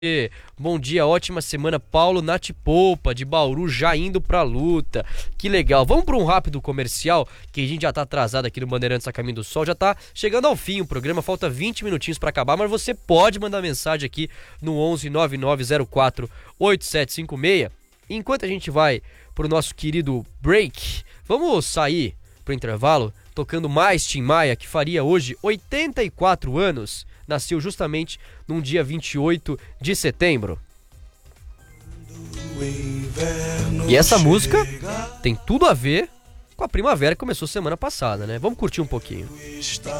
Bom dia, ótima semana. Paulo Natipolpa, de Bauru, já indo pra luta. Que legal. Vamos para um rápido comercial, que a gente já tá atrasado aqui no Bandeirantes a Caminho do Sol. Já tá chegando ao fim o programa, falta 20 minutinhos pra acabar, mas você pode mandar mensagem aqui no 11 9904 8756. Enquanto a gente vai pro nosso querido break, vamos sair pro intervalo tocando mais Tim Maia, que faria hoje 84 anos. Nasceu justamente num dia 28 de setembro. E essa música tem tudo a ver com a primavera que começou semana passada, né? Vamos curtir um pouquinho.